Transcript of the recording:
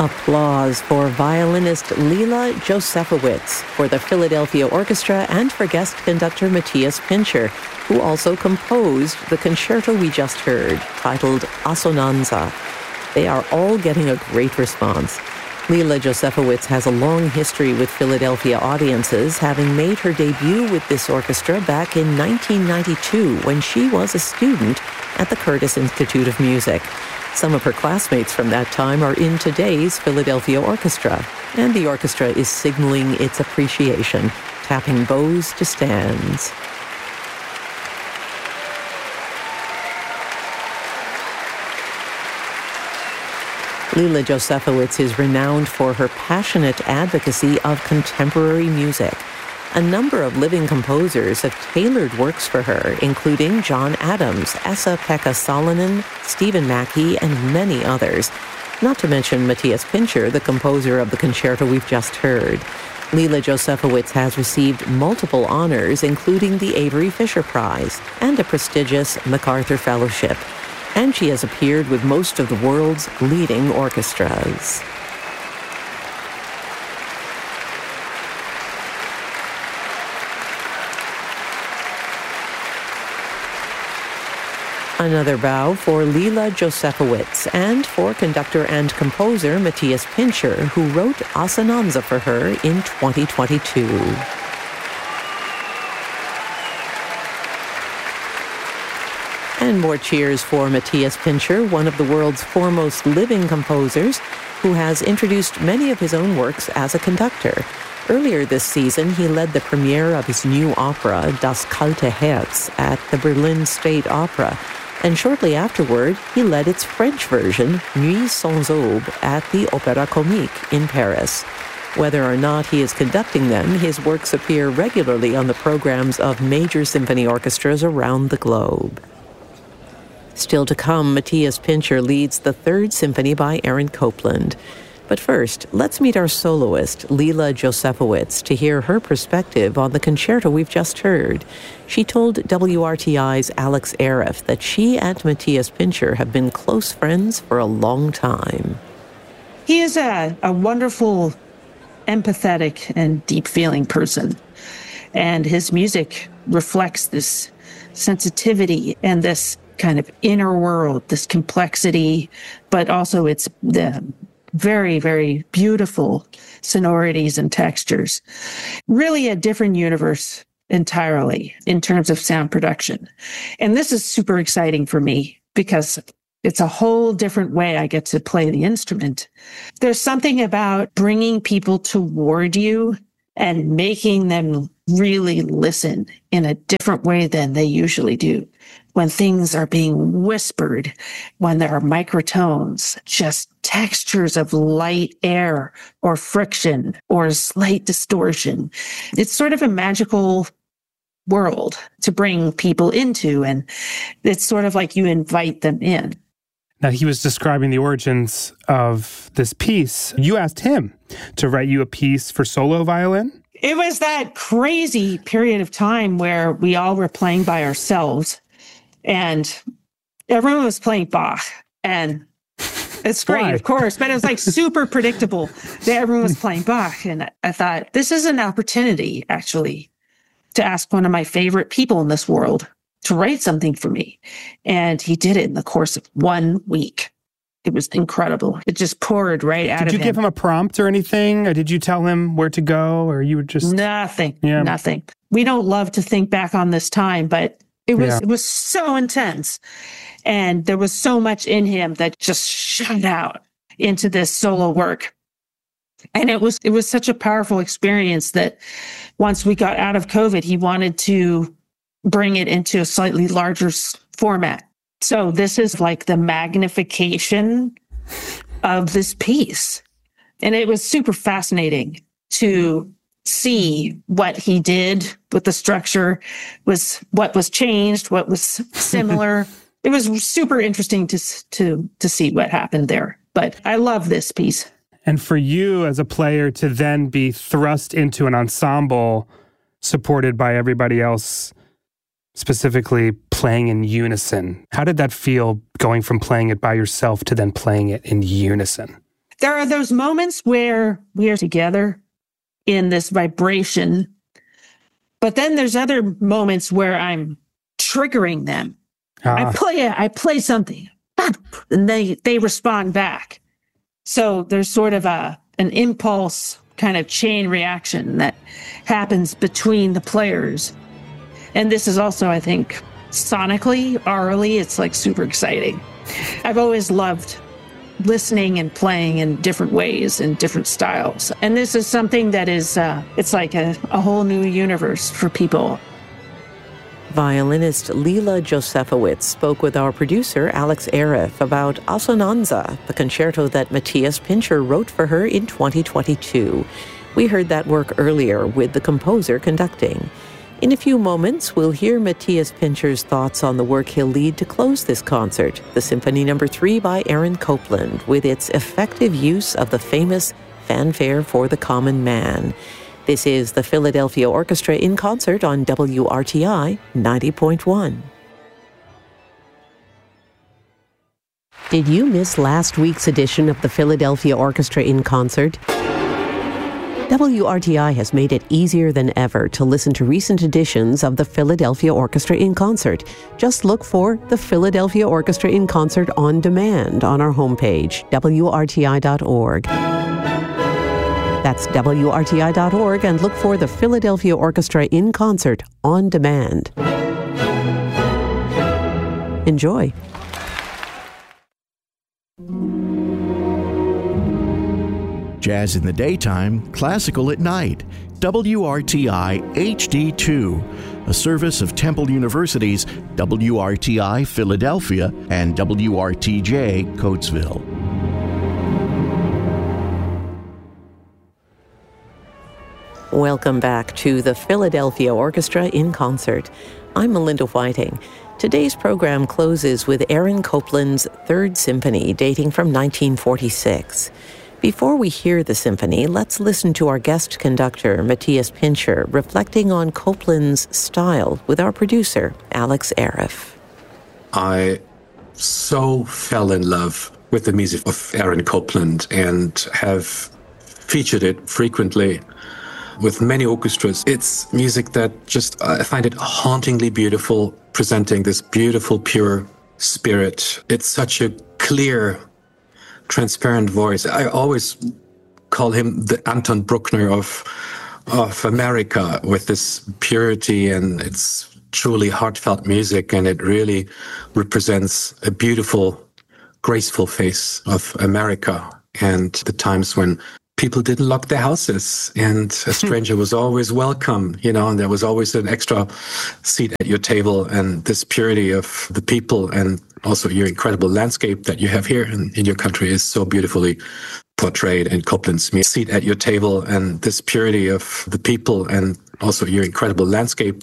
Applause for violinist Lila Josefowicz, for the Philadelphia Orchestra, and for guest conductor Matthias Pincher, who also composed the concerto we just heard, titled Assonanza. They are all getting a great response. Lila Josefowicz has a long history with Philadelphia audiences, having made her debut with this orchestra back in 1992 when she was a student at the Curtis Institute of Music. Some of her classmates from that time are in today's Philadelphia Orchestra, and the orchestra is signaling its appreciation, tapping bows to stands. Lila Josefowicz is renowned for her passionate advocacy of contemporary music. A number of living composers have tailored works for her, including John Adams, Esa-Pekka Salonen, Stephen Mackey, and many others. Not to mention Matthias Pincher, the composer of the concerto we've just heard. Lila Josefowicz has received multiple honors, including the Avery Fisher Prize and a prestigious MacArthur Fellowship. And she has appeared with most of the world's leading orchestras. Another bow for Lila Josefowicz and for conductor and composer Matthias Pincher, who wrote Assonanza for her in 2022. And more cheers for Matthias Pincher, one of the world's foremost living composers, who has introduced many of his own works as a conductor. Earlier this season, he led the premiere of his new opera, Das kalte Herz, at the Berlin State Opera. And shortly afterward, he led its French version, Nuit sans aube, at the Opéra Comique in Paris. Whether or not he is conducting them, his works appear regularly on the programs of major symphony orchestras around the globe. Still to come, Matthias Pincher leads the Third Symphony by Aaron Copland. But first, let's meet our soloist, Lila Josefowicz, to hear her perspective on the concerto we've just heard. She told WRTI's Alex Arif that she and Matthias Pincher have been close friends for a long time. He is a wonderful, empathetic, and deep-feeling person. And his music reflects this sensitivity and this kind of inner world, this complexity, but also it's the very, very beautiful sonorities and textures. Really a different universe entirely in terms of sound production. And this is super exciting for me because it's a whole different way I get to play the instrument. There's something about bringing people toward you and making them really listen in a different way than they usually do. When things are being whispered, when there are microtones, just textures of light air or friction or slight distortion. It's sort of a magical world to bring people into, and it's sort of like you invite them in. Now, he was describing the origins of this piece. You asked him to write you a piece for solo violin? It was that crazy period of time where we all were playing by ourselves and everyone was playing Bach. And it's great, of course, but it was like super predictable that everyone was playing Bach. And I thought, this is an opportunity, actually, to ask one of my favorite people in this world to write something for me. And he did it in the course of 1 week. It was incredible. It just poured right out of him. Did you give him a prompt or anything? Or did you tell him where to go? Or you were just... Nothing. We don't love to think back on this time, but it was so intense. And there was so much in him that just shot out into this solo work. And it was such a powerful experience that once we got out of COVID, he wanted to bring it into a slightly larger format. So this is like the magnification of this piece. And it was super fascinating to see what he did with the structure, was what was changed, what was similar. It was super interesting to see what happened there. But I love this piece. And for you as a player to then be thrust into an ensemble supported by everybody else, specifically playing in unison, how did that feel going from playing it by yourself to then playing it in unison? there are those moments where we are together in this vibration, but then there's other moments where I'm triggering them. I play something, and they respond back. So there's sort of an impulse kind of chain reaction that happens between the players. And this is also, I think, sonically, aurally, it's like super exciting. I've always loved listening and playing in different ways and different styles. And this is something that is, it's like a whole new universe for people. Violinist Leela Josefowitz spoke with our producer Alex Arif about Assonanza, the concerto that Matthias Pincher wrote for her in 2022. We heard that work earlier with the composer conducting. In a few moments, we'll hear Matthias Pincher's thoughts on the work he'll lead to close this concert, the Symphony No. 3 by Aaron Copland, with its effective use of the famous Fanfare for the Common Man. This is the Philadelphia Orchestra in concert on WRTI 90.1. Did you miss last week's edition of the Philadelphia Orchestra in concert? WRTI has made it easier than ever to listen to recent editions of the Philadelphia Orchestra in Concert. Just look for the Philadelphia Orchestra in Concert on demand on our homepage, WRTI.org. That's WRTI.org, and look for the Philadelphia Orchestra in Concert on demand. Enjoy. Jazz in the daytime, classical at night. WRTI HD2, a service of Temple University's WRTI Philadelphia and WRTJ Coatesville. Welcome back to the Philadelphia Orchestra in Concert. I'm Melinda Whiting. Today's program closes with Aaron Copland's Third Symphony, dating from 1946. Before we hear the symphony, let's listen to our guest conductor, Matthias Pincher, reflecting on Copland's style with our producer, Alex Arif. I so fell in love with the music of Aaron Copland and have featured it frequently with many orchestras. It's music that I find it hauntingly beautiful, presenting this beautiful, pure spirit. It's such a clear, transparent voice. I always call him the Anton Bruckner of America, with this purity, and it's truly heartfelt music, and it really represents a beautiful, graceful face of America and the times when people didn't lock their houses and a stranger was always welcome, and there was always an extra seat at your table. And this purity of the people and also your incredible landscape that you have here in your country is so beautifully portrayed in Copland's music. Seat at your table and this purity of the people and also your incredible landscape